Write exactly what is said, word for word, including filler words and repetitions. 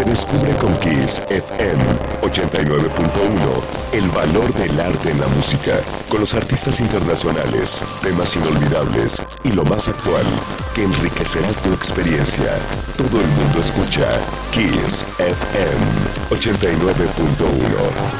Redescubre con Kiss F M ochenta y nueve punto uno el valor del arte en la música, con los artistas internacionales, temas inolvidables y lo más actual que enriquecerá tu experiencia. Todo el mundo escucha Kiss F M ochenta y nueve punto uno.